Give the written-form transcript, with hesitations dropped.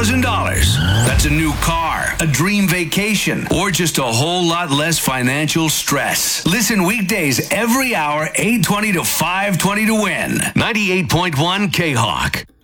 That's a new car, a dream vacation, or just a whole lot less financial stress. Listen weekdays every hour, 8:20 to 5:20 to win. 98.1 K-Hawk.